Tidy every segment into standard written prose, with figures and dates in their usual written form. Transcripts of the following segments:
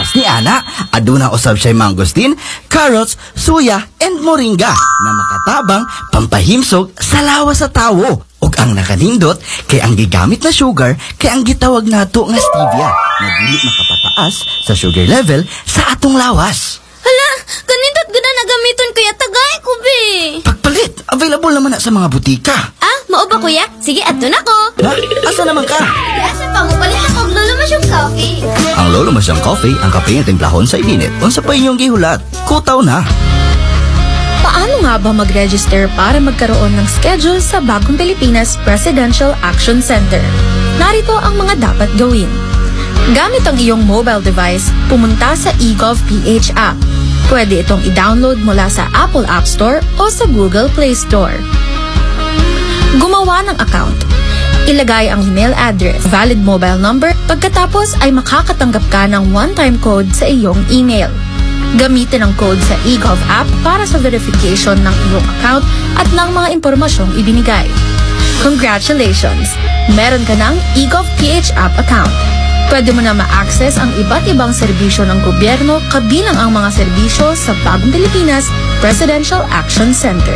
gatas ni ana. Aduna usab siya mangosteen, carrots, suya, and moringa na makatabang pampahimsog sa lawas sa tawo. Ug ang nakanindot kay ang gigamit na sugar kay ang gitawag nato nga stevia na dili makapataas sa sugar level sa atong lawas. Hala, kanindot gud na nagamiton kuya, tagay ko be. Pagpalit, available naman na sa mga butika. Ah, mao ba kuya? Sige, adto na ko. Ha? Asa naman ka? Asa pa mo palit ako og lolo masyong coffee. Ang Lolo Masyang Coffee, ang kape nga timplahon sa init. Unsa pa inyong gihulat? Kutaw na. Paano nga ba mag-register para magkaroon ng schedule sa Bagong Pilipinas Presidential Action Center? Narito ang mga dapat gawin. Gamit ang iyong mobile device, pumunta sa eGov.ph app. Pwede itong i-download mula sa Apple App Store o sa Google Play Store. Gumawa ng account. Ilagay ang email address, valid mobile number, pagkatapos ay makakatanggap ka ng one-time code sa iyong email. Gamitin ang code sa eGov app para sa verification ng iyong account at ng mga impormasyong ibinigay. Congratulations! Meron ka ng eGov.ph app account. Pwede mo na ma-access ang iba't ibang serbisyo ng gobyerno kabilang ang mga serbisyo sa Bagong Pilipinas Presidential Action Center.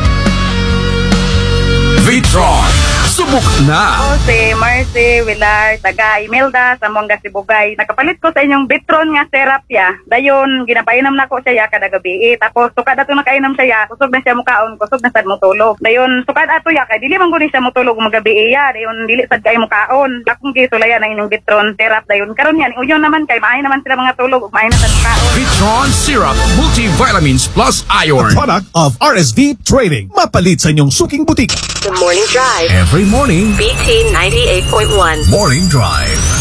Vitron, subok na! Ako si Marcy Villar, taga Imelda sa Mongga, Sibugay. Nakapalit ko sa inyong Vitron nga syrup ya. Dayon, ginapainom na ko siya kada gabi. Tapos, sukad ato nakainom siya, kusog na siya mukaon, kusog na sad mo tulog. Dayon, sukad ato ya, kay dili man guni siya mutulog magabi ya. Dayon, dili sad kay mukaon. Akong gisulayan ang inyong Vitron syrup. Dayon, karon yan, uyon naman kay maayo naman sila mga tulog, maayo na sad mukaon. Vitron Syrup Multivitamins Plus A Iron. product of RSV Trading. Mapalit sa inyong suking butik. The Morning Drive. Every morning, BT 98.1. Morning Drive.